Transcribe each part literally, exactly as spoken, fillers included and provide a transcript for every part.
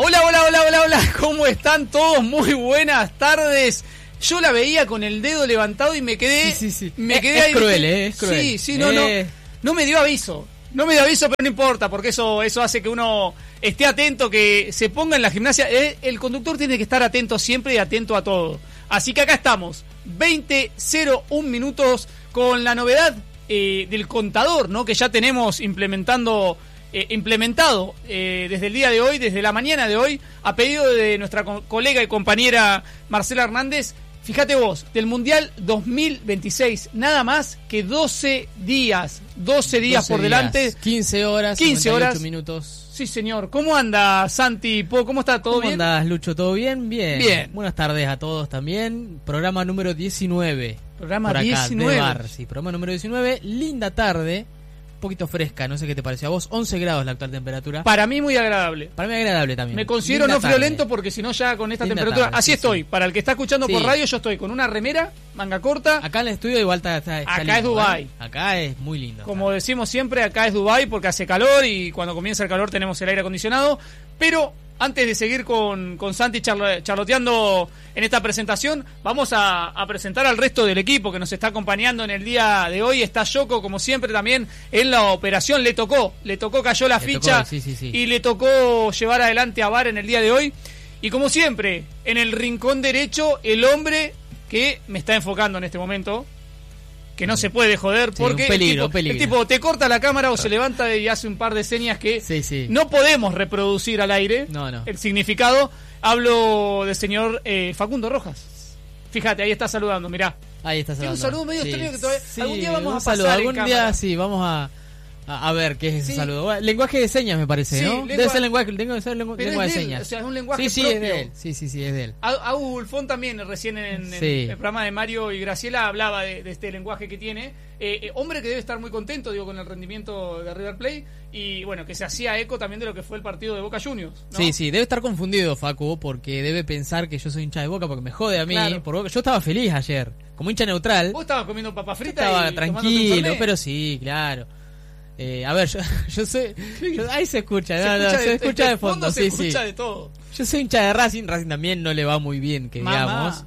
Hola, hola, hola, hola, hola, ¿cómo están todos? Muy buenas tardes. Yo la veía con el dedo levantado y me quedé... Sí, sí, sí. Me es, quedé es ahí, cruel, ¿viste? eh, es cruel. Sí, sí, no, eh. no. No me dio aviso. No me dio aviso, pero no importa, porque eso, eso hace que uno esté atento, que se ponga en la gimnasia. Eh, el conductor tiene que estar atento siempre y atento a todo. Así que acá estamos, veinte cero uno minutos, con la novedad eh, del contador, ¿no? Que ya tenemos implementando... Eh, implementado eh, desde el día de hoy, desde la mañana de hoy, a pedido de nuestra co- colega y compañera Marcela Hernández. Fíjate vos, del Mundial dos mil veintiséis, nada más que doce días, doce días por días, delante. quince horas, quince horas. minutos. Sí, señor. ¿Cómo anda, Santi Po? ¿Cómo está? ¿Todo ¿Cómo bien? andás, Lucho? ¿Todo bien? Bien. Bien. Buenas tardes a todos también. Programa número diecinueve. Programa por acá, diecinueve. de Bar, sí, programa número diecinueve. Linda tarde. Un poquito fresca, no sé qué te pareció a vos. once grados la actual temperatura. Para mí muy agradable. Para mí agradable también. Me considero Linda no tarde. friolento porque si no ya con esta Linda temperatura... tarde, así sí, estoy. sí. Para el que está escuchando Sí. por radio, yo estoy con una remera, manga corta. Acá en el estudio igual está, está, está Acá lindo, es Dubái. ¿eh? Acá es muy lindo. Como está. decimos siempre, acá es Dubái porque hace calor y cuando comienza el calor tenemos el aire acondicionado. Pero antes de seguir con, con Santi charlo, charloteando en esta presentación, vamos a, a presentar al resto del equipo que nos está acompañando en el día de hoy. Está Yoko, como siempre, también en la operación. Le tocó, le tocó, cayó la Le ficha tocó, sí, sí, sí. y le tocó llevar adelante a Bar en el día de hoy. Y como siempre, en el rincón derecho, el hombre que me está enfocando en este momento, que no se puede joder, Sí, porque un peligro, el, tipo, un peligro. el tipo te corta la cámara o se levanta y hace un par de señas que Sí, sí. no podemos reproducir al aire. No, no. El significado. Hablo del señor eh, Facundo Rojas. Fíjate, ahí está saludando, mirá. Ahí está Tiene un saludando. saludo medio Sí, extraño que todavía... sí, algún día vamos un a pasar saludo. en Algún cámara. día sí, vamos a, a, a ver qué es ese Sí. saludo. Bueno, lenguaje de señas me parece, Sí, ¿no? lengua- Debe ser lenguaje, debe ser lengu- Pero lengua es de de él, señas. o sea, es un lenguaje sí, sí, propio. es de él. Sí, sí, sí, es de él. A- Agu Bulfón también recién en, en Sí. el programa de Mario y Graciela hablaba de, de este lenguaje que tiene. Eh, eh, hombre que debe estar muy contento, digo, con el rendimiento de River Plate y bueno, que se hacía eco también de lo que fue el partido de Boca Juniors, ¿no? Sí, sí, debe estar confundido Facu porque debe pensar que yo soy hincha de Boca porque me jode a mí. Claro. Por Boca. Yo estaba feliz ayer, como hincha neutral. Vos estabas comiendo papa frita Estaba y tomándote un tranquilo, Fernet. pero sí, claro. Eh, a ver, yo, yo soy... yo- ahí se escucha, se no, no, escucha, se de, escucha de fondo, fondo, se sí, escucha sí. de todo. Yo soy hincha de Racing, Racing también no le va muy bien, que Mamá. digamos.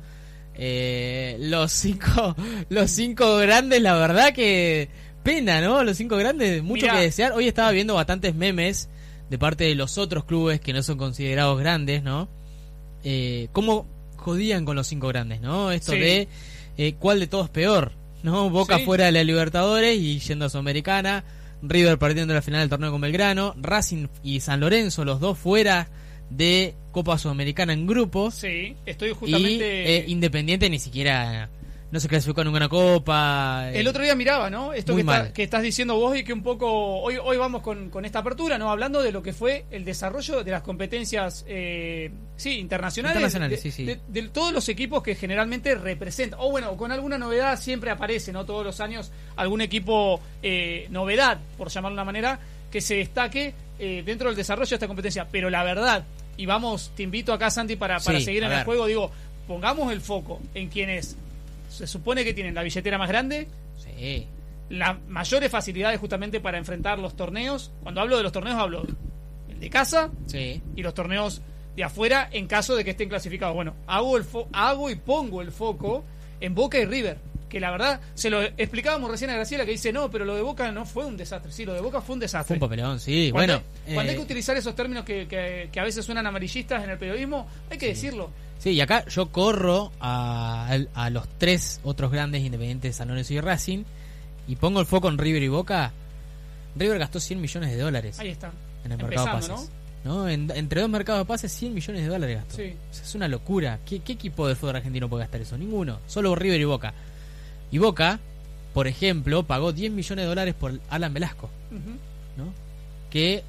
Eh, los cinco los cinco grandes, la verdad que pena, ¿no? Los cinco grandes, mucho Mirá. que desear. Hoy estaba viendo bastantes memes de parte de los otros clubes que no son considerados grandes, ¿no? Eh, cómo jodían con los cinco grandes, ¿no? Esto Sí. de eh, cuál de todos peor, ¿no? Boca Sí. fuera de la Libertadores y yendo a Sudamericana, River perdiendo la final del torneo con Belgrano, Racing y San Lorenzo, los dos fuera de Copa Sudamericana en grupos. Sí, estoy Y justamente... eh, Independiente ni siquiera no se clasificó en ninguna copa. eh. El otro día miraba, ¿no? Esto Muy que, está- mal. que estás diciendo vos y que un poco... Hoy hoy vamos con, con esta apertura, ¿no? Hablando de lo que fue el desarrollo de las competencias, eh, sí, internacionales. Internacionales, de, sí, sí. De, de todos los equipos que generalmente representan. O bueno, con alguna novedad siempre aparece, ¿no? Todos los años algún equipo eh, novedad, por llamarlo de una manera, que se destaque eh, dentro del desarrollo de esta competencia. Pero la verdad, y vamos, te invito acá, Santi, para, para Sí, seguir a en el ver. juego, digo, pongamos el foco en quienes se supone que tienen la billetera más grande, Sí. las mayores facilidades justamente para enfrentar los torneos. Cuando hablo de los torneos hablo el de casa Sí. y los torneos de afuera en caso de que estén clasificados. Bueno, hago el fo- hago y pongo el foco en Boca y River, que la verdad se lo explicábamos recién a Graciela, que dice no, pero lo de Boca no fue un desastre. Sí, lo de Boca fue un Fue desastre. un papelón, sí. Cuando, Bueno. cuando eh, hay que utilizar esos términos que, que, que a veces suenan amarillistas en el periodismo, hay que decirlo. Sí, y acá yo corro a, a los tres otros grandes independientes, San Lorenzo y Racing, y pongo el foco en River y Boca. River gastó cien millones de dólares Ahí está. en el mercado de Empezando, pases. ¿no? En- entre dos mercados de pases, cien millones de dólares gastó. Sí. O sea, es una locura. ¿Qué, ¿Qué equipo de fútbol argentino puede gastar eso? Ninguno. Solo River y Boca. Y Boca, por ejemplo, pagó diez millones de dólares por Alan Velasco, Ujú. ¿no? Que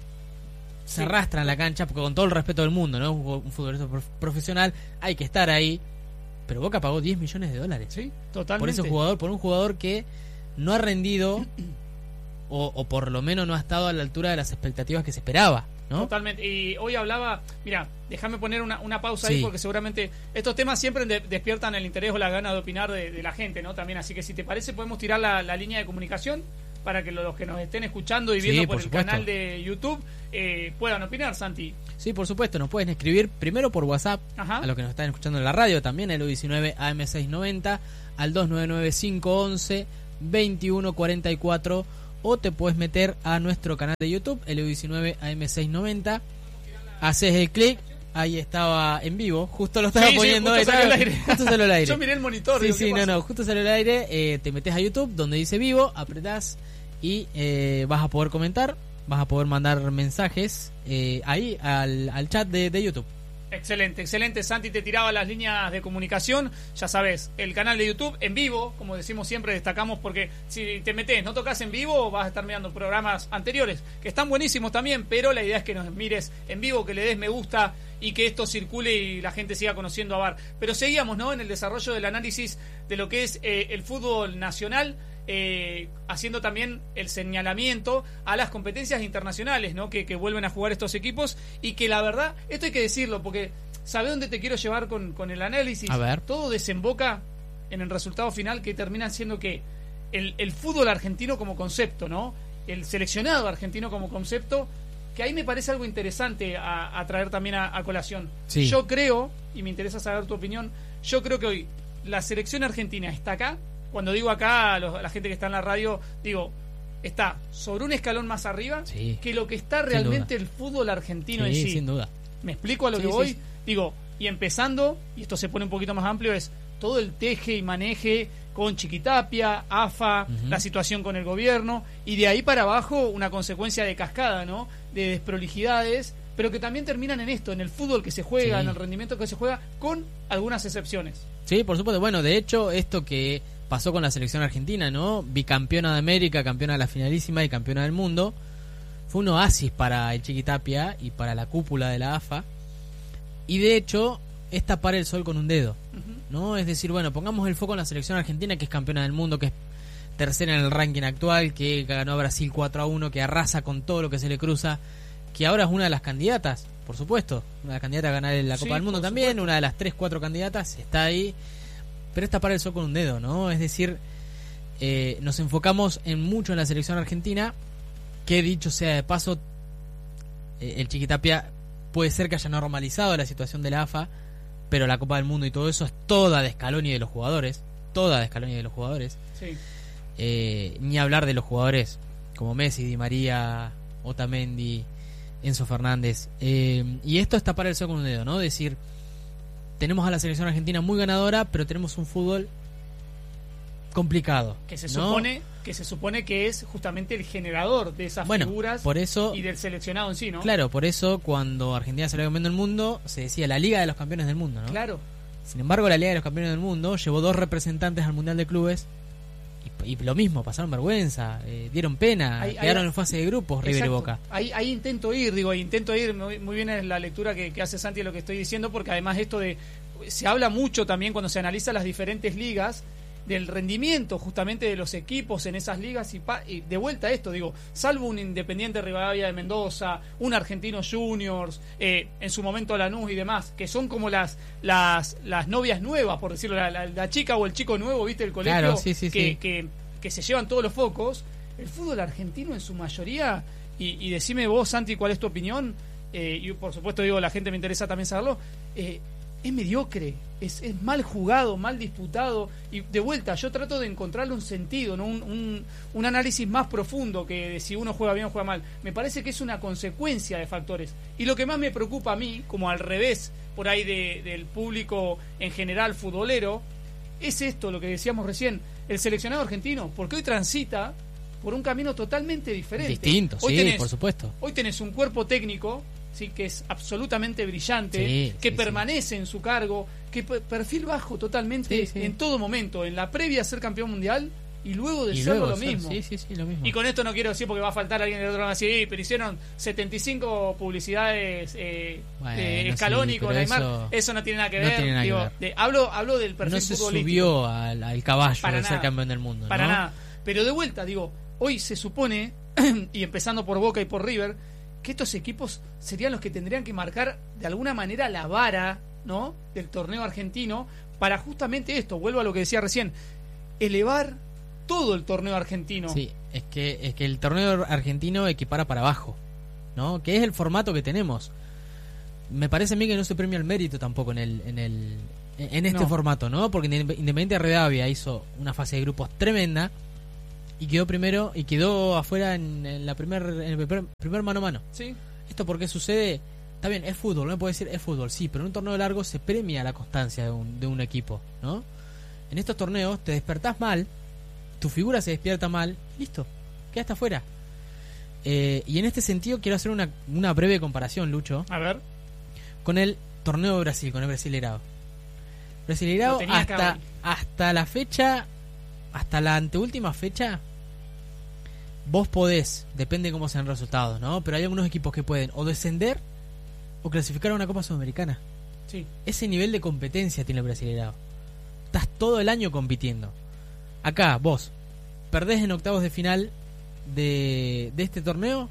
se Sí. arrastra en la cancha, porque con todo el respeto del mundo, ¿no? Un futbolista prof- profesional, hay que estar ahí. Pero Boca pagó diez millones de dólares. Sí, totalmente. Por ese jugador, por un jugador que no ha rendido o, o por lo menos no ha estado a la altura de las expectativas que se esperaba, ¿no? Totalmente. Y hoy hablaba, mira, déjame poner una, una pausa Sí. ahí porque seguramente estos temas siempre de- despiertan el interés o la gana de opinar de, de la gente, ¿no? También, así que si te parece podemos tirar la, la línea de comunicación para que los que nos estén escuchando y viendo Sí, por, por el supuesto. canal de YouTube eh, puedan opinar, Santi. Sí, por supuesto, nos pueden escribir primero por WhatsApp, Ajá. a los que nos están escuchando en la radio también, el U diecinueve A M seiscientos noventa, al dos nueve nueve, cinco once, veintiuno cuarenta y cuatro, o te puedes meter a nuestro canal de YouTube, el U diecinueve A M seiscientos noventa, haces el clic, ahí estaba en vivo, justo lo estaba Sí, sí, poniendo, justo estaba- salió al aire. justo salió al aire. Yo miré el monitor. Sí, digo, sí, ¿qué no, pasa? no, justo salió al aire, eh, te metes a YouTube donde dice vivo, apretás y eh, vas a poder comentar, vas a poder mandar mensajes eh, ahí al, al chat de, de YouTube. Excelente, excelente. Santi te tiraba las líneas de comunicación. Ya sabes, el canal de YouTube en vivo, como decimos siempre, destacamos porque si te metes, no tocas en vivo, vas a estar mirando programas anteriores, que están buenísimos también, pero la idea es que nos mires en vivo, que le des me gusta y que esto circule y la gente siga conociendo a V A R. Pero seguíamos, ¿no?, en el desarrollo del análisis de lo que es eh, el fútbol nacional. Eh, haciendo también el señalamiento a las competencias internacionales, ¿no?, que, que vuelven a jugar estos equipos y que la verdad, esto hay que decirlo porque ¿sabe dónde te quiero llevar con, con el análisis? A ver. Todo desemboca en el resultado final que termina siendo que el, el fútbol argentino como concepto, ¿no?, el seleccionado argentino como concepto, que ahí me parece algo interesante a, a traer también a, a colación. Sí. Yo creo, y me interesa saber tu opinión, yo creo que hoy la selección argentina está acá. Cuando digo acá, a, los, a la gente que está en la radio, digo, está sobre un escalón más arriba Sí. que lo que está realmente el fútbol argentino Sí, en sí. sin duda. ¿Me explico a lo Sí, que sí, voy? sí. Digo, y empezando, y esto se pone un poquito más amplio, es todo el teje y maneje con Chiquitapia, A F A, Ujú. la situación con el gobierno, y de ahí para abajo una consecuencia de cascada, ¿no?, de desprolijidades, pero que también terminan en esto, en el fútbol que se juega, Sí. en el rendimiento que se juega, con algunas excepciones. Sí, por supuesto. Bueno, de hecho, esto que pasó con la selección argentina, ¿no? Bicampeona de América, campeona de la finalísima y campeona del mundo. Fue un oasis para el Chiquitapia y para la cúpula de la A F A. Y de hecho, es tapar el sol con un dedo, Ujú. ¿no? Es decir, bueno, pongamos el foco en la selección argentina, que es campeona del mundo, que es tercera en el ranking actual, que ganó a Brasil cuatro a uno, que arrasa con todo lo que se le cruza, que ahora es una de las candidatas, por supuesto, una de las candidatas a ganar la Copa Sí, del Mundo por también, supuesto. una de las tres, cuatro candidatas, está ahí. Pero es tapar el sol con un dedo, ¿no? Es decir, eh, nos enfocamos en mucho en la selección argentina, que dicho sea de paso, eh, el Chiquitapia puede ser que haya normalizado la situación de la A F A, pero la Copa del Mundo y todo eso es toda de Scaloni y de los jugadores, toda de Scaloni y de los jugadores. Sí. Eh, ni hablar de los jugadores como Messi, Di María, Otamendi, Enzo Fernández. Eh, y esto es tapar el sol con un dedo, ¿no? Decir, tenemos a la selección argentina muy ganadora, pero tenemos un fútbol complicado. Que se ¿no? supone que se supone que es justamente el generador de esas Bueno, figuras por eso, y del seleccionado en sí, ¿no? claro, por eso cuando Argentina salió campeón del mundo, se decía la Liga de los Campeones del Mundo, ¿no? Claro. Sin embargo, la Liga de los Campeones del Mundo llevó dos representantes al Mundial de Clubes y, y lo mismo, pasaron vergüenza, eh, dieron pena, Ahí- quedaron ahí- en fase de grupos River y Exacto. Boca. Ahí, ahí intento ir, digo, ahí intento ir, muy, muy bien es la lectura que, que hace Santi de lo que estoy diciendo, porque además esto de, se habla mucho también cuando se analiza las diferentes ligas, del rendimiento justamente de los equipos en esas ligas y, pa, y de vuelta a esto, digo, salvo un Independiente Rivadavia de Mendoza, un Argentino Juniors, eh, en su momento Lanús y demás, que son como las las, las novias nuevas, por decirlo, la, la, la chica o el chico nuevo, ¿viste? El colegio Claro, sí, sí, que, sí. que, que se llevan todos los focos. El fútbol argentino en su mayoría, y, y decime vos, Santi, cuál es tu opinión, eh, y por supuesto digo, la gente me interesa también saberlo, eh, es mediocre, es, es mal jugado, mal disputado, y de vuelta yo trato de encontrarle un sentido, ¿no? un, un, un análisis más profundo que de si uno juega bien o juega mal. Me parece que es una consecuencia de factores, y lo que más me preocupa a mí, como al revés por ahí de, del público en general futbolero, es esto, lo que decíamos recién, el seleccionado argentino, porque hoy transita por un camino totalmente diferente. Distinto, hoy sí, tenés, por supuesto. Hoy tenés un cuerpo técnico, sí, que es absolutamente brillante, Sí, que sí, permanece en su cargo, que pe- perfil bajo totalmente Sí, sí. en todo momento, en la previa a ser campeón mundial y luego de Y serlo luego lo ser- mismo. Sí, sí, sí, lo mismo. Y con esto no quiero decir porque va a faltar alguien del otro lado así, pero hicieron setenta y cinco publicidades eh, Bueno, de Scaloni sí, con pero Neymar. eso- Eso no tiene nada que no ver. tiene nada que Digo, ver. de- hablo, hablo del perfil No se futbolístico. subió al, al caballo Para de ser nada. campeón del mundo, Para ¿no? nada. Pero de vuelta, digo, hoy se supone, y empezando por Boca y por River, que estos equipos serían los que tendrían que marcar de alguna manera la vara, ¿no?, del torneo argentino, para justamente esto, vuelvo a lo que decía recién, elevar todo el torneo argentino. Sí. es que es que el torneo argentino equipara para abajo, ¿no? Que es el formato que tenemos. Me parece a mí que no se premia el mérito tampoco en el en el en este no. formato, ¿no? Porque Independiente Rivadavia hizo una fase de grupos tremenda y quedó primero y quedó afuera en, en la primer en el primer, primer mano a mano. Sí. ¿Esto por qué sucede? Está bien, es fútbol, no me puede decir es fútbol, sí, pero en un torneo largo se premia la constancia de un, de un equipo, ¿no? En estos torneos te despertás mal, tu figura se despierta mal, listo, quedaste afuera. Eh, y en este sentido quiero hacer una, una breve comparación, Lucho. A ver. Con el torneo de Brasil, con el Brasileirao. Brasileirao hasta, hasta la fecha, hasta la anteúltima fecha, vos podés, depende cómo sean los resultados, ¿no? Pero hay algunos equipos que pueden o descender o clasificar a una Copa Sudamericana. Sí. Ese nivel de competencia tiene el Brasileirao. Estás todo el año compitiendo. Acá, vos, perdés en octavos de final de, de este torneo,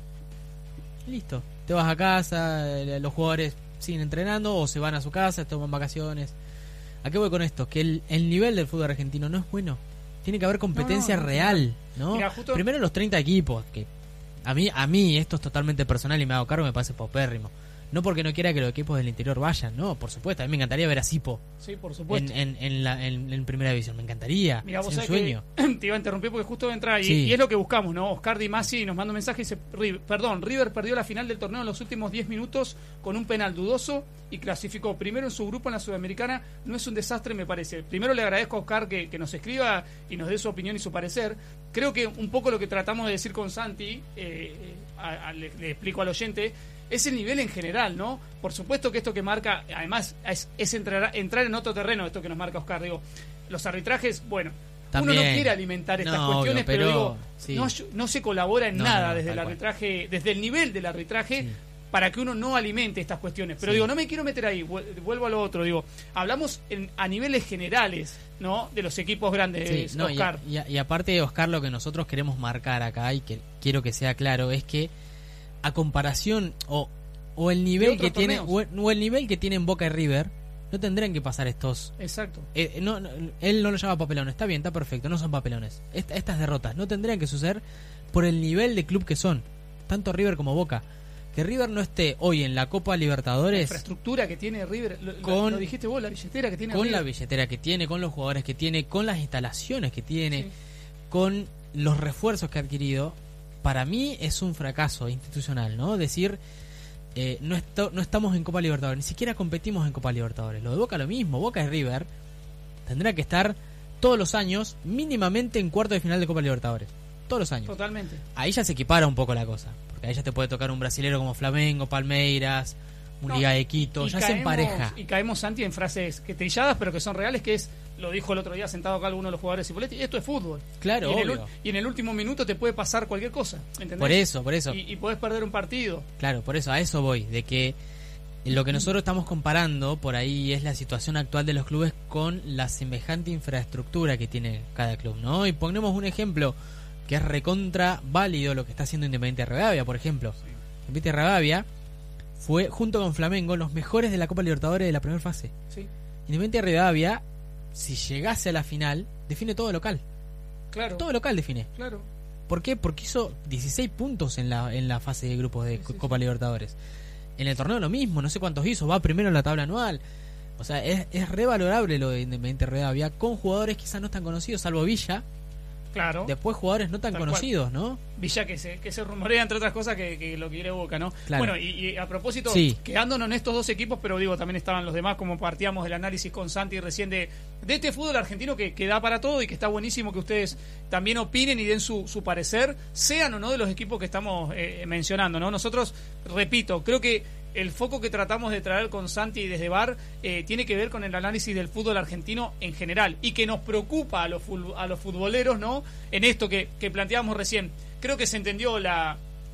listo. Te vas a casa, los jugadores siguen entrenando o se van a su casa, toman vacaciones. ¿A qué voy con esto? Que el, el nivel del fútbol argentino no es bueno. Tiene que haber competencia no, no, no, real, ¿no? Mira, justo... Primero los treinta equipos, que a mí, a mí esto es totalmente personal y me hago cargo, me parece paupérrimo. No porque no quiera que los equipos del interior vayan, no, por supuesto. A mí me encantaría ver a Sipo. Sí, por supuesto. En, en, en, la, en, en primera división, me encantaría. Mira, vos es un sueño. Te iba a interrumpir porque justo entra y, sí. y es lo que buscamos, ¿no? Oscar Di Masi nos manda un mensaje y dice, perdón, River perdió la final del torneo en los últimos diez minutos con un penal dudoso y clasificó primero en su grupo en la Sudamericana. No es un desastre, me parece. Primero le agradezco a Oscar que, que nos escriba y nos dé su opinión y su parecer. Creo que un poco lo que tratamos de decir con Santi, eh, a, a, le, le explico al oyente, es el nivel en general, ¿no? Por supuesto que esto que marca, además, es, es entrar, entrar en otro terreno, esto que nos marca Oscar, digo, los arbitrajes, bueno, también. Uno no quiere alimentar estas no, cuestiones, obvio, pero, pero digo, sí. no, no se colabora en no, nada no, desde el arbitraje, cual. desde el nivel del arbitraje, sí. para que uno no alimente estas cuestiones. Pero sí. digo, no me quiero meter ahí, vuelvo a lo otro, digo, hablamos en, a niveles generales, ¿no? De los equipos grandes, sí, no, Oscar. Y, y, y aparte, Oscar, lo que nosotros queremos marcar acá, y que quiero que sea claro, es que a comparación, o o el nivel que tiene o, o el nivel que tienen Boca y River, no tendrían que pasar estos. Exacto. Eh, no, no, él no lo llama papelones, está bien, está perfecto, no son papelones. Esta, estas derrotas no tendrían que suceder por el nivel de club que son, tanto River como Boca. Que River no esté hoy en la Copa Libertadores. La infraestructura que tiene River, lo, con, lo dijiste vos, la billetera que tiene con River. la billetera que tiene, con los jugadores que tiene, con las instalaciones que tiene, sí. con los refuerzos que ha adquirido. Para mí es un fracaso institucional, ¿no? Decir Eh, no, esto, no estamos en Copa Libertadores, ni siquiera competimos en Copa Libertadores. Lo de Boca lo mismo, Boca y River tendrá que estar todos los años mínimamente en cuarto de final de Copa Libertadores, todos los años. Totalmente. Ahí ya se equipara un poco la cosa, porque ahí ya te puede tocar un brasilero como Flamengo, Palmeiras, un no, Liga de Quito, ya caemos, se empareja. Y caemos, Santi, en frases que trilladas pero que son reales, que es, lo dijo el otro día sentado acá alguno de los jugadores de Cipolletti, esto es fútbol. Claro, y en, obvio. el, y en el último minuto te puede pasar cualquier cosa, ¿entendés? Por eso, por eso. Y, y podés perder un partido. Claro, por eso, a eso voy, de que lo que nosotros estamos comparando por ahí es la situación actual de los clubes con la semejante infraestructura que tiene cada club, ¿no? Y ponemos un ejemplo que es recontra válido lo que está haciendo Independiente Rivadavia, por ejemplo. Sí. Independiente Rivadavia fue, junto con Flamengo, los mejores de la Copa Libertadores de la primera fase. Sí. Independiente Rivadavia, si llegase a la final, define todo local. Claro. Todo local define. Claro. ¿Por qué? Porque hizo dieciséis puntos en la en la fase de grupos de sí, sí, Copa sí. Libertadores. En el torneo lo mismo, no sé cuántos hizo, va primero en la tabla anual. O sea, es, es revalorable lo de Independiente Rivadavia, con jugadores quizás no tan conocidos, salvo Villa. Claro. Después jugadores no tan Tal conocidos, cual. ¿no? Villa que se, que se rumorea, entre otras cosas, que, que lo quiere Boca, ¿no? Claro. Bueno, y, y a propósito, sí. quedándonos en estos dos equipos, pero digo, también estaban los demás, como partíamos del análisis con Santi recién de, de este fútbol argentino que, que da para todo y que está buenísimo que ustedes también opinen y den su, su parecer, sean o no de los equipos que estamos eh, mencionando, ¿no? Nosotros, repito, creo que el foco que tratamos de traer con Santi desde V A R eh, tiene que ver con el análisis del fútbol argentino en general y que nos preocupa a los, a los futboleros, ¿no? En esto que, que planteábamos recién. Creo que se entendió la,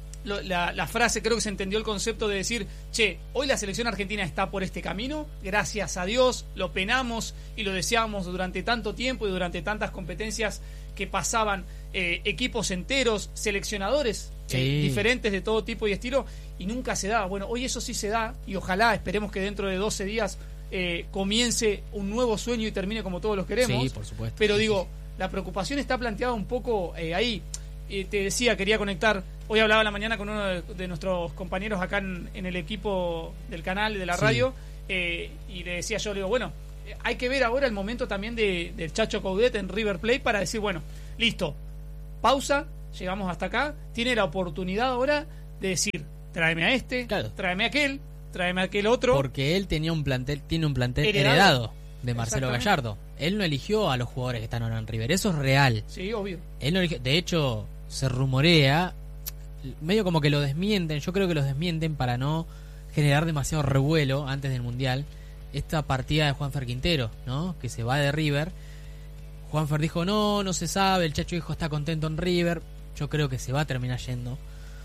la, la frase, creo que se entendió el concepto de decir, che, hoy la selección argentina está por este camino, gracias a Dios, lo penamos y lo deseábamos durante tanto tiempo y durante tantas competencias que pasaban eh, equipos enteros, seleccionadores sí. eh, diferentes de todo tipo y estilo, y nunca se daba. Bueno, hoy eso sí se da y ojalá, esperemos que dentro de doce días eh, comience un nuevo sueño y termine como todos los queremos. Sí, por supuesto. Pero sí, digo, sí. la preocupación está planteada un poco eh, ahí. eh, te decía, quería conectar. Hoy hablaba en la mañana con uno de, de nuestros compañeros acá en, en el equipo del canal y de la Sí. radio, eh, y le decía yo, le digo, bueno, eh, hay que ver ahora el momento también de, del Chacho Coudet en River Plate para decir, bueno, listo, pausa, llegamos hasta acá, tiene la oportunidad ahora de decir, tráeme a este, Claro. tráeme a aquel, tráeme a aquel otro. Porque él tenía un plantel, tiene un plantel Heredado. heredado, de Marcelo Exactamente. Gallardo. Él no eligió a los jugadores que están ahora en River, eso es real. Sí, obvio. Él no eligió, de hecho, se rumorea, medio como que lo desmienten, yo creo que los desmienten para no generar demasiado revuelo antes del Mundial. Esta partida de Juanfer Quintero, ¿no? Que se va de River. Juanfer dijo, no, no se sabe, el Chacho Hijo está contento en River. Yo creo que se va a terminar yendo.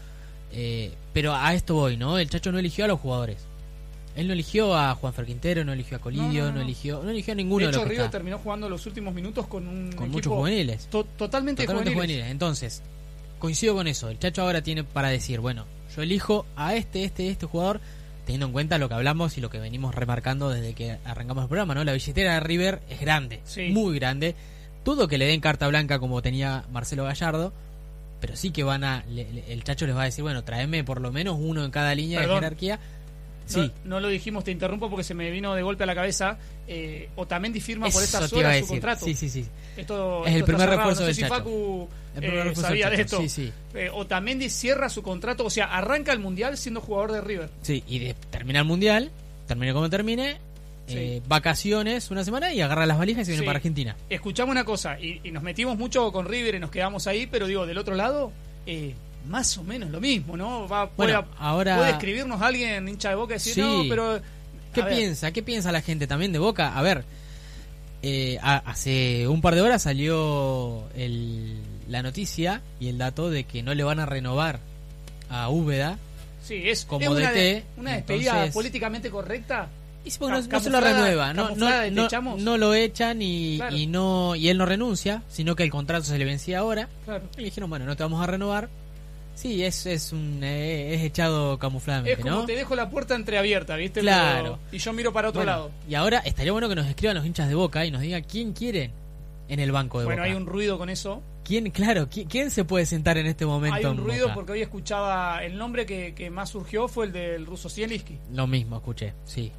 Eh, pero a esto voy, ¿no? El Chacho no eligió a los jugadores. Él no eligió a Juanfer Quintero, no eligió a Colidio, No, no, no, no. eligió, no eligió a ninguno De de, hecho, los que River está. terminó jugando los últimos minutos con un Con equipo muchos juveniles. to- totalmente, Totalmente juveniles. juveniles. Entonces, coincido con eso. El Chacho ahora tiene para decir, bueno, yo elijo a este, este, este jugador, teniendo en cuenta lo que hablamos y lo que venimos remarcando desde que arrancamos el programa, ¿no? La billetera de River es grande, Sí. muy grande. Dudo que le den carta blanca como tenía Marcelo Gallardo, pero sí que van a, le- le- el Chacho les va a decir, bueno, tráeme por lo menos uno en cada línea Perdón. de jerarquía. No, Sí, no lo dijimos, te interrumpo porque se me vino de golpe a la cabeza. Eh, Otamendi firma por eso estas te iba a horas su decir. contrato. Sí, sí, sí. Esto, Es el esto primer está cerrado. refuerzo No sé del si Chacho. Facu El primer eh, refuerzo sabía del de Chacho. esto. Sí, sí. Eh, Otamendi cierra su contrato, o sea, arranca el Mundial siendo jugador de River. Sí, y de, termina el Mundial, termine como termine, Sí. eh, vacaciones una semana y agarra las valijas y se viene Sí. para Argentina. Escuchamos una cosa, y, y nos metimos mucho con River y nos quedamos ahí, pero digo, del otro lado, eh, más o menos lo mismo, ¿no? Va, puede, Bueno, ahora- puede escribirnos alguien hincha de Boca y decir, Sí. no, pero... ¿Qué a ver, piensa? ¿Qué piensa la gente también de Boca? A ver, eh, a- hace un par de horas salió el- la noticia y el dato de que no le van a renovar a Úbeda. Sí, es, como es una, D T, de- una despedida entonces- políticamente correcta. Y sí, porque no, Ca- no se lo camuflada- renueva, no, no, camuflada de no, te echamos. no lo echan y, Claro. y no y él no renuncia, sino que el contrato se le vencía ahora. Claro. Y le dijeron, bueno, no te vamos a renovar. Sí, es, es un eh, es echado camufladamente, Es como ¿no? te dejo la puerta entreabierta, ¿viste? Claro. Pero- y yo miro para otro Bueno, lado. Y ahora estaría bueno que nos escriban los hinchas de Boca y nos digan quién quieren en el banco de Bueno, Boca. hay un ruido con eso. ¿Quién, claro, ¿quién, quién se puede sentar en este momento Hay un en ruido Boca? porque hoy escuchaba el nombre que, que más surgió fue el del ruso Zielinski. Lo mismo, escuché, sí.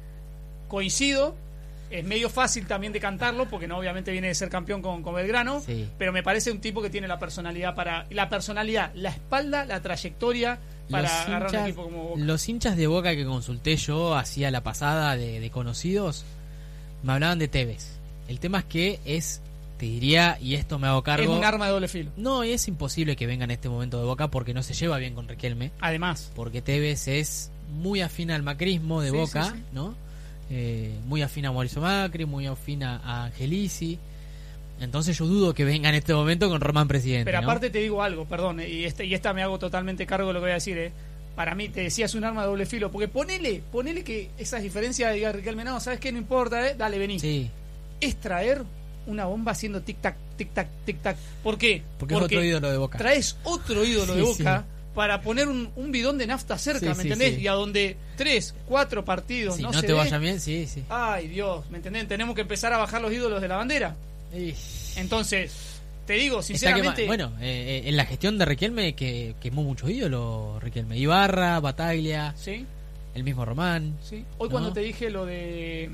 Coincido, es medio fácil también de cantarlo porque no obviamente viene de ser campeón con, con Belgrano, Sí. pero me parece un tipo que tiene la personalidad para la personalidad, la espalda, la trayectoria para Los agarrar un hinchas, equipo como Boca. los hinchas de Boca que consulté yo hacía la pasada de, de conocidos me hablaban de Tevez. El tema es que es, te diría, y esto me hago Es cargo, un arma de doble filo. no, y es imposible que venga en este momento de Boca porque no se lleva bien con Riquelme, Además, porque Tevez es muy afín al macrismo de Sí, Boca, sí, sí. ¿no? Eh, muy afín a Mauricio Macri, muy afín a Angelici. Entonces yo dudo que venga en este momento con Román presidente. pero ¿no? aparte te digo algo, perdón, eh, y este, y esta me hago totalmente cargo de lo que voy a decir, eh. Para mí, te decía, es un arma de doble filo, porque ponele, ponele que esas diferencias diga Riquelme, no, ¿sabes qué? No importa, eh, dale, vení. Sí, Es traer una bomba haciendo tic-tac, tic-tac, tic-tac. ¿Por qué? porque, es otro ídolo de Boca. traes otro ídolo Sí, de Boca sí. para poner un, un bidón de nafta cerca, Sí, ¿me sí, entendés? sí. Y a donde tres, cuatro partidos Si no, no, se te ve, vayan bien, sí, sí. ay Dios, ¿me entendés? Tenemos que empezar a bajar los ídolos de la bandera. Y- Entonces, te digo, Está sinceramente, quema- bueno, eh, eh, en la gestión de Riquelme que quemó muchos ídolos, Riquelme. Ibarra, Bataglia, ¿sí? el mismo Román. ¿sí? Hoy ¿no? cuando te dije lo de...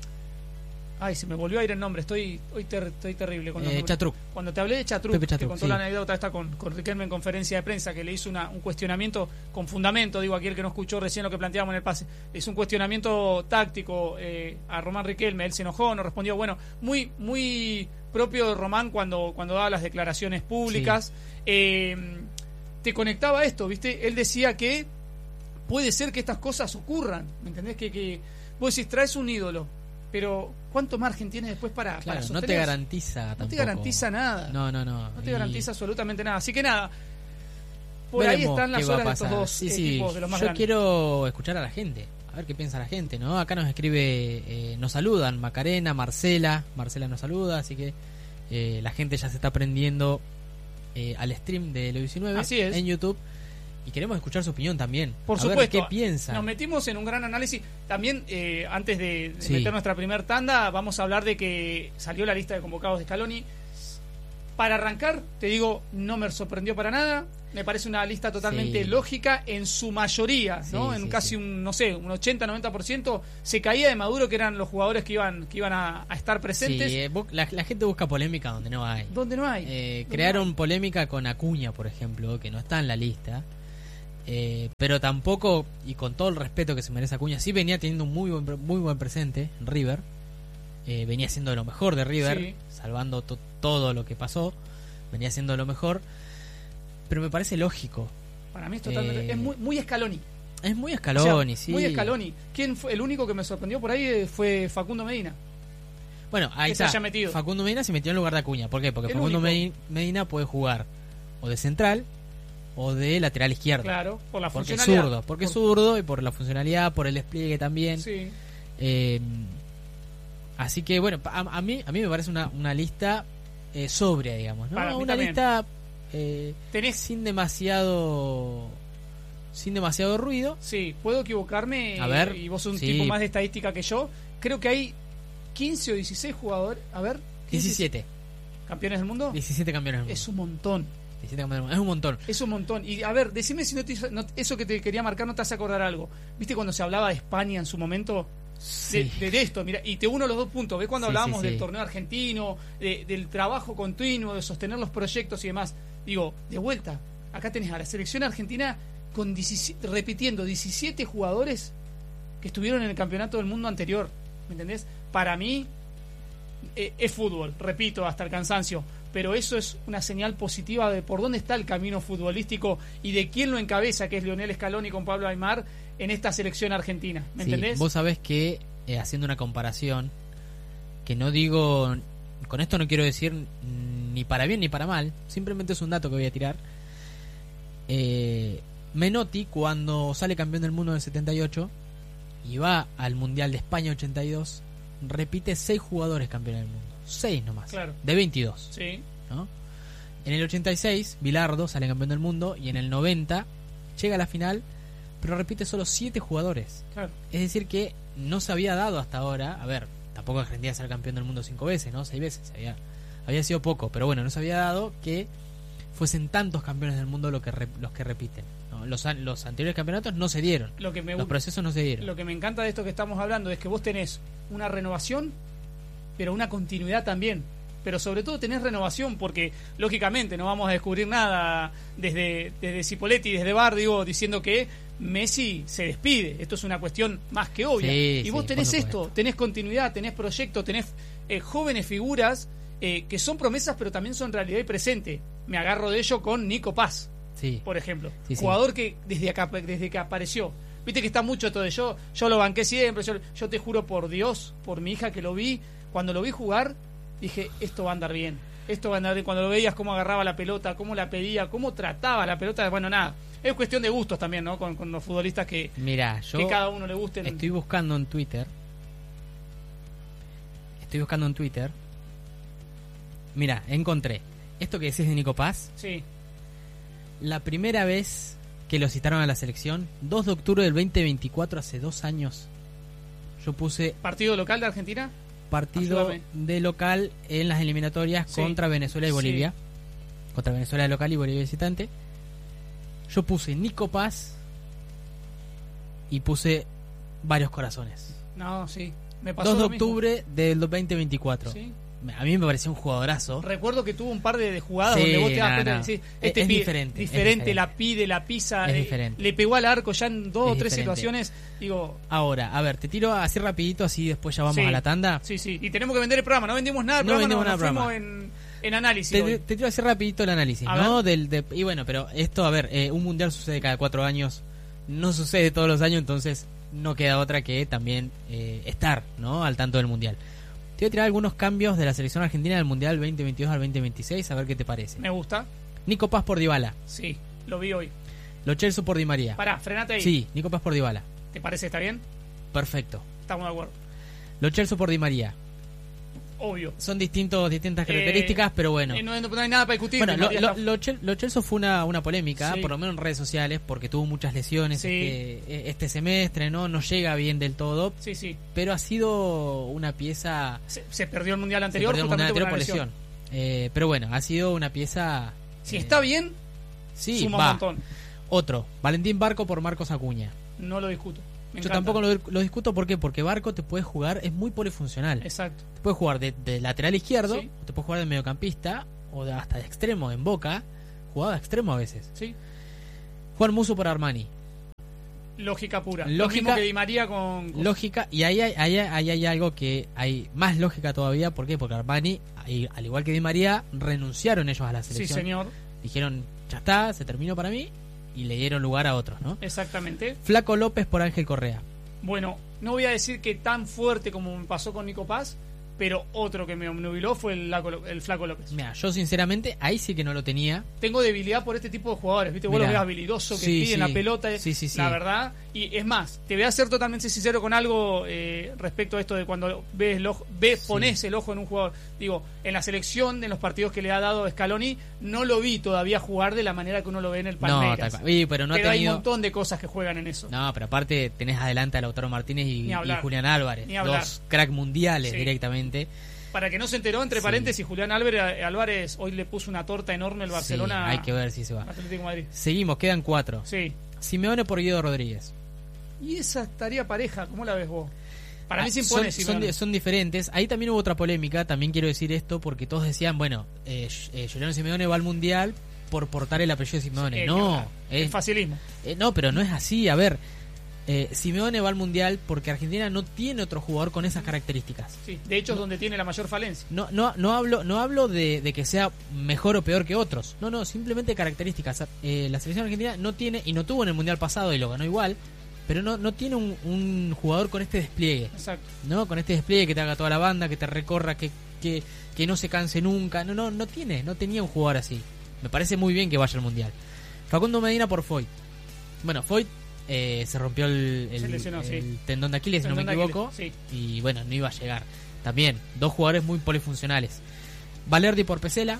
Ay, se me volvió a ir el nombre, estoy hoy ter- estoy terrible con los Eh, nombres. Chatruc. Cuando te hablé de Chatruc, Pepe que Chatruc, contó sí. la anécdota esta con, con Riquelme en conferencia de prensa, que le hizo una, un cuestionamiento con fundamento, digo aquí el que no escuchó recién lo que planteábamos en el pase, le hizo un cuestionamiento táctico eh, a Román Riquelme, él se enojó, no respondió, bueno, muy muy propio de Román cuando, cuando daba las declaraciones públicas, eh, te conectaba a esto, ¿viste? Él decía que puede ser que estas cosas ocurran, ¿me entendés? Que, que vos decís, traes un ídolo, pero ¿cuánto margen tiene después para, para Claro, no te sostenerse? garantiza No tampoco. te garantiza nada. No, no, no. No te Y garantiza absolutamente nada. Así que nada, por ahí veremos están las qué va a horas de estos pasar. dos Sí, sí, equipos de los más yo grandes. quiero escuchar a la gente, a ver qué piensa la gente, ¿no? Acá nos escribe, eh, nos saludan Macarena, Marcela, Marcela nos saluda, así que eh, la gente ya se está prendiendo eh, al stream de Lo diecinueve Así es. en YouTube y queremos escuchar su opinión también. Por a supuesto. ver qué piensa. Nos metimos en un gran análisis. También, eh, antes de, de Sí. meter nuestra primer tanda, vamos a hablar de que salió la lista de convocados de Scaloni. Para arrancar, te digo, no me sorprendió para nada. Me parece una lista totalmente sí. lógica en su mayoría, ¿no? Sí, en sí, casi sí. un, no sé, un ochenta noventa por ciento se caía de Maduro, que eran los jugadores que iban que iban a, a estar presentes. Sí, eh, bu- la, la gente busca polémica donde no hay. Donde no hay. Eh, Donde crearon no hay. polémica con Acuña, por ejemplo, que no está en la lista. Eh, pero tampoco, y con todo el respeto que se merece Acuña, sí venía teniendo un muy buen, muy buen presente en River. Eh, venía siendo lo mejor de River, Sí. salvando to- todo lo que pasó. Venía siendo lo mejor. Pero me parece lógico. Para mí es totalmente. Eh, es muy, muy Scaloni. Es muy O sea, Scaloni, sí. Muy Scaloni. ¿Quién fue? El único que me sorprendió por ahí eh, fue Facundo Medina. Bueno, ahí que se está. haya metido. Facundo Medina se metió en lugar de Acuña. ¿Por qué? Porque El Facundo único. Medi- Medina puede jugar o de central o de lateral izquierdo. Claro, por la Porque es funcionalidad. zurdo, porque es Por- zurdo y por la funcionalidad, por el despliegue también. Sí. Eh, así que bueno, a, a mí a mí me parece una, una lista eh, sobria, digamos, ¿no? Para mí Una también. lista eh, Tenés. sin demasiado sin demasiado ruido. Sí, puedo equivocarme. A ver, Y vos sos un sí. tipo más de estadística que yo. Creo que hay quince o dieciséis jugadores. A ver. quince, diecisiete. ¿Campeones del mundo? diecisiete campeones del mundo. Es un montón. diecisiete campeones del mundo. Es un montón. Es un montón. Y a ver, decime si no te, hizo- no- eso que te quería marcar no te hace acordar algo. ¿Viste cuando se hablaba de España en su momento? De, Sí. de esto, mira, y te uno los dos puntos. ¿Ves cuando Sí, hablábamos sí, sí. del torneo argentino, de- del trabajo continuo, de sostener los proyectos y demás? Digo, de vuelta, acá tenés a la selección argentina con diecisiete, repitiendo diecisiete jugadores que estuvieron en el campeonato del mundo anterior. ¿Me entendés? Para mí eh, es fútbol, repito, hasta el cansancio. Pero eso es una señal positiva de por dónde está el camino futbolístico y de quién lo encabeza, que es Lionel Scaloni con Pablo Aimar en esta selección argentina. ¿Me Sí, entendés? vos sabés que, eh, haciendo una comparación, que no digo, con esto no quiero decir ni para bien ni para mal, simplemente es un dato que voy a tirar. Eh, Menotti, cuando sale campeón del mundo en el setenta y ocho y va al Mundial de España ochenta y dos, repite seis jugadores campeones del mundo. seis nomás, Claro. de veintidós. Sí, ¿No? En el ochenta y seis, Bilardo sale campeón del mundo y en el noventa llega a la final, pero repite solo siete jugadores. claro. Es decir que no se había dado hasta ahora, a ver, tampoco Argentina ser campeón del mundo cinco veces, ¿no? Seis veces, había, había sido poco, pero bueno, no se había dado que fuesen tantos campeones del mundo lo que re- los que repiten, ¿no? Los, an- los anteriores campeonatos no se dieron, Lo que me los gu- procesos no se dieron. Lo que me encanta de esto que estamos hablando es que vos tenés una renovación, pero una continuidad también. Pero sobre todo tenés renovación porque, lógicamente, no vamos a descubrir nada desde, desde Cipoletti, desde Bar, digo, diciendo que Messi se despide. Esto es una cuestión más que obvia. Sí, y vos sí, tenés por supuesto. esto, tenés continuidad, tenés proyecto, tenés eh, jóvenes figuras eh, que son promesas, pero también son realidad y presente. Me agarro de ello con Nico Paz, Sí, por ejemplo. Sí, sí. Jugador que desde acá, desde que apareció, viste que está mucho todo de yo, yo lo banqué siempre, yo, yo te juro por Dios, por mi hija que lo vi, cuando lo vi jugar, dije, esto va a andar bien, esto va a andar bien. Cuando lo veías cómo agarraba la pelota, cómo la pedía, cómo trataba la pelota, bueno, nada, es cuestión de gustos también, ¿no? Con, con los futbolistas que, mirá, yo que cada uno le gusten. estoy buscando en Twitter, estoy buscando en Twitter, mirá, encontré esto que decís de Nico Paz. Sí, La primera vez que lo citaron a la selección, dos de octubre del veinte veinticuatro, hace dos años, yo puse partido local de Argentina, partido Ayúdame. de local en las eliminatorias Sí. contra Venezuela y Sí. Bolivia. Contra Venezuela de local y Bolivia visitante. Yo puse Nico Paz y puse varios corazones. no, sí, me pasó dos de lo mismo. octubre del veinte veinticuatro. Sí. A mí me pareció un jugadorazo. Recuerdo que tuvo un par de, de jugadas Sí, donde vos te das no, cuenta no. y decís, Es- este es pide- diferente, es diferente, diferente. la pide, la pisa, Es eh, diferente. le pegó al arco ya en dos Es o tres diferente. situaciones, digo, Ahora, a ver, te tiro así rapidito, así después ya vamos Sí. a la tanda. sí, sí, y tenemos que vender el programa, no vendimos nada, el No programa, vendimos no, nada nos del fuimos programa. en, en análisis Te, hoy. te tiro así rapidito el análisis, A ¿no? ver. Del, de- y bueno, pero esto, a ver, eh, un mundial sucede cada cuatro años, no sucede todos los años, entonces no queda otra que también eh, estar, ¿no? Al tanto del mundial. Te voy a tirar algunos cambios de la selección argentina del mundial veinte veintidós al veinte veintiséis, a ver qué te parece. Me gusta, Nico Paz por Dybala, sí, lo vi hoy. Lo Celso por Di María. Pará, frenate ahí. Sí, Nico Paz por Dybala, ¿Te parece está bien? perfecto. Estamos de acuerdo. Lo Celso por Di María. Obvio. Son distintos, distintas características, Eh, pero bueno. Eh, no, no hay nada para discutir. Bueno, Di lo, María lo, está- lo, Chel- lo Celso fue una, una polémica, Sí. por lo menos en redes sociales, porque tuvo muchas lesiones Sí. este, este semestre, ¿no? No llega bien del todo, Sí, sí. pero ha sido una pieza... Se, se perdió el mundial Se anterior perdió el mundial justamente anterior por por una lesión. lesión. Eh, pero bueno, ha sido una pieza... Si eh, está bien, sí, suma va. un montón. Otro, Valentín Barco por Marcos Acuña. No lo discuto. Me Yo encanta. tampoco lo, lo discuto, ¿por qué? Porque Barco te puede jugar, es muy polifuncional. Exacto. Te puede jugar de, de lateral izquierdo, Sí. o te puede jugar de mediocampista, o de, hasta de extremo en Boca, jugaba de extremo a veces. Sí. Juan Musso por Armani. Lógica pura. Lo Lógica- mismo que Di María con... con- Lógica, y ahí hay, ahí, hay- ahí hay algo que hay más lógica todavía, ¿por qué? Porque Armani, ahí, al igual que Di María, renunciaron ellos a la Sí, selección. señor. Dijeron, ya está, se terminó para mí, y le dieron lugar a otros, ¿no? Exactamente. Flaco López por Ángel Correa. Bueno, no voy a decir que tan fuerte como me pasó con Nico Paz, pero otro que me obnubiló fue el, Laco- el Flaco López. Mira, yo sinceramente ahí sí que no lo tenía. Tengo debilidad por este tipo de jugadores, ¿viste? Vos Mirá. los ves habilidoso, que Sí, piden sí. la pelota, Sí, sí, sí. la verdad. Y es más, te voy a ser totalmente sincero con algo eh, respecto a esto de cuando ves el ojo, ves, Sí. pones el ojo en un jugador. Digo, en la selección, en los partidos que le ha dado Scaloni, no lo vi todavía jugar de la manera que uno lo ve en el No, Palmeiras. tal cual. Sí, pero no pero ha hay un tenido... montón de cosas que juegan en eso. No, pero aparte tenés adelante a Lautaro Martínez y, Ni y hablar. Julián Álvarez. Ni hablar. Dos crack mundiales Sí. directamente. Para que no se enteró, entre Sí. paréntesis, Julián Álvarez, Álvarez hoy le puso una torta enorme al Barcelona. Sí, hay que ver si se va. Atlético de Madrid. Seguimos, quedan cuatro. Sí. Simeone por Guido Rodríguez. Y esa estaría pareja, ¿cómo la ves vos? Para Ah, mí se impone son, son, Simeone. di- son diferentes. Ahí también hubo otra polémica, también quiero decir esto, porque todos decían, bueno, eh, eh, Julián Simeone va al Mundial por portar el apellido de Simeone. Eh, no, es es, facilismo. eh, no, pero no es así. A ver, eh, Simeone va al Mundial porque Argentina no tiene otro jugador con esas características. Sí, de hecho es donde tiene la mayor falencia. No, no, no hablo, no hablo de, de que sea mejor o peor que otros. No, no, simplemente características. Eh, la selección argentina no tiene, y no tuvo en el Mundial pasado y lo ganó igual, pero no, no tiene un, un jugador con este despliegue, Exacto. ¿no? Con este despliegue que te haga toda la banda, que te recorra, que, que, que no se canse nunca. No, no, no tiene, no tenía un jugador así. Me parece muy bien que vaya al Mundial. Facundo Medina por Foyt. Bueno, Foyt eh, se rompió el, el- Se lesionó, el sí. tendón de Aquiles, si no me Tendón de equivoco. Aquiles, Y bueno, no iba a llegar. También, dos jugadores muy polifuncionales. Valerdi por Pesela.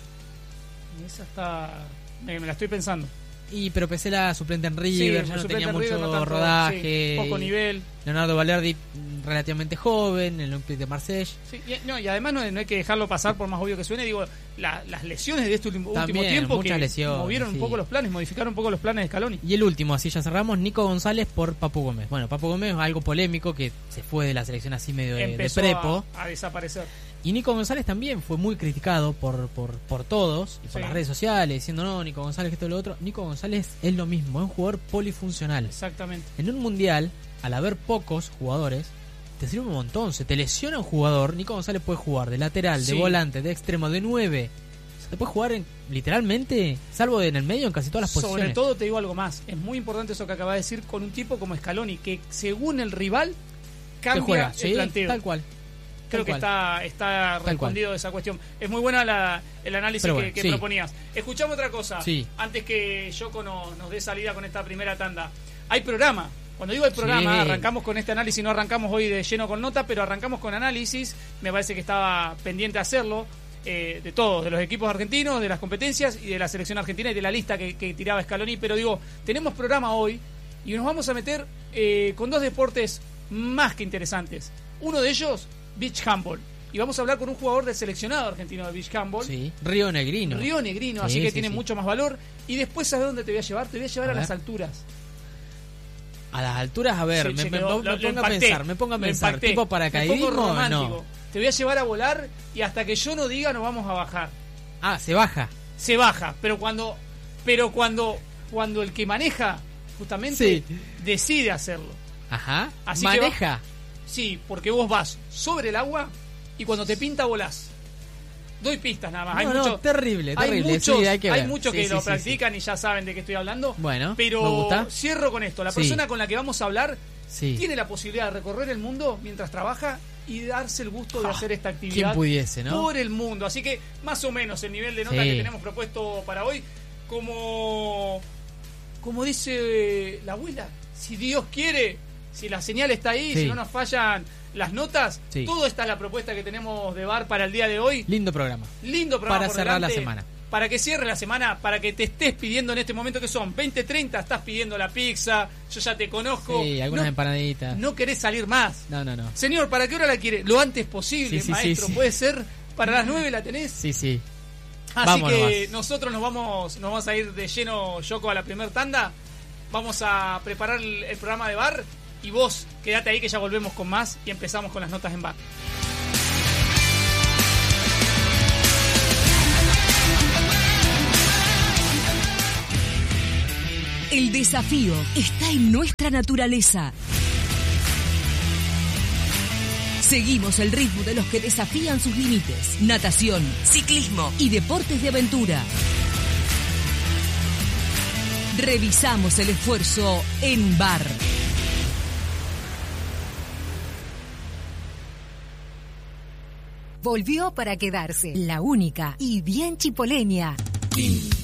Y esa está... Me, me la estoy pensando. Y pero Pesela suplente en River, ya no suplente tenía en mucho River, no tanto, rodaje. sí, poco nivel. Leonardo Valerdi mm, relativamente joven, en el Olympique de Marsella. Sí, y, no, y además no, no hay que dejarlo pasar por más obvio que suene. Digo, la- las lesiones de este último, También, último tiempo muchas que lesiones, movieron sí. un poco los planes, modificaron un poco los planes de Scaloni. Y el último, así ya cerramos, Nico González por Papu Gómez. Bueno, Papu Gómez es algo polémico que se fue de la selección así medio de, de Empezó prepo. a, a desaparecer. Y Nico González también fue muy criticado por, por, por todos y por Sí. las redes sociales, diciendo no, Nico González, esto y lo otro. Nico González es lo mismo, es un jugador polifuncional. Exactamente. En un mundial, al haber pocos jugadores, te sirve un montón. Se te lesiona un jugador, Nico González puede jugar de lateral, Sí. de volante, de extremo, de nueve. Se te puede jugar en, literalmente, salvo en el medio, en casi todas las posiciones. Sobre todo te digo algo más. Es muy importante eso que acabas de decir con un tipo como Scaloni, que según el rival Te cambia juega, el sí, planteo. tal cual. Creo Tal que cual. está, está Tal respondido esa cuestión. Es muy buena la, el análisis Pero que, bueno, que sí. proponías. Escuchamos otra cosa. Sí. Antes que Yoko no- nos dé salida con esta primera tanda. Hay programa. Cuando digo hay programa, Sí. arrancamos con este análisis. No arrancamos hoy de lleno con nota, pero arrancamos con análisis. Me parece que estaba pendiente hacerlo. Eh, de todos, de los equipos argentinos, de las competencias y de la selección argentina y de la lista que, que tiraba Scaloni. Pero digo, tenemos programa hoy y nos vamos a meter eh, con dos deportes más que interesantes. Uno de ellos, beach handball. Y vamos a hablar con un jugador del seleccionado argentino de beach handball, Sí, Río Negrino. Río Negrino, Sí, así que sí, tiene sí. mucho más valor. Y después, ¿sabes dónde te voy a llevar? Te voy a llevar a, A las ver. alturas. A las alturas, a ver, Se- me, se me- quedó- me lo- lo pongo a impacté, pensar, me pongo a lo pensar, impacté. tipo Me paracaidismo pongo o romántico. no. Te voy a llevar a volar y hasta que yo no diga no vamos a bajar. Ah, se baja. Se baja, pero cuando pero cuando cuando el que maneja justamente Sí. decide hacerlo. Ajá. Así que Maneja. Sí, porque vos vas sobre el agua y cuando te pinta volás. Doy pistas nada más. No, hay no, muchos, terrible, hay terrible. muchos, Sí, hay que ver. muchos Sí, que sí, lo sí, practican y ya saben de qué estoy hablando. Bueno, pero me gusta. cierro con esto. La Sí. persona con la que vamos a hablar Sí. tiene la posibilidad de recorrer el mundo mientras trabaja y darse el gusto de Ah, hacer esta ¿quién actividad pudiese, no? por el mundo. Así que más o menos el nivel de nota Sí. que tenemos propuesto para hoy, como como dice la abuela, si Dios quiere, si la señal está ahí, Sí. si no nos fallan las notas, Sí. todo esta es la propuesta que tenemos de bar para el día de hoy. Lindo programa. Lindo programa Para por cerrar la delante, semana. Para que cierre la semana, para que te estés pidiendo en este momento que son veinte treinta, estás pidiendo la pizza, yo ya te conozco. Sí, algunas no, empanaditas. no querés salir más. No, no, no. Señor, ¿para qué hora la quiere? Lo antes posible, Sí, sí, maestro. sí, sí. ¿Puede ser? ¿Para las nueve la tenés? Sí, sí. Así Vamos que nomás. nosotros nos vamos, nos vamos a ir de lleno, Yoko, a la primer tanda. Vamos a preparar el, el programa de bar. Y vos, quédate ahí que ya volvemos con más y empezamos con las notas en bar. El desafío está en nuestra naturaleza. Seguimos el ritmo de los que desafían sus límites. Natación, ciclismo y deportes de aventura. Revisamos el esfuerzo en bar. Volvió para quedarse. La única y bien chipoleña.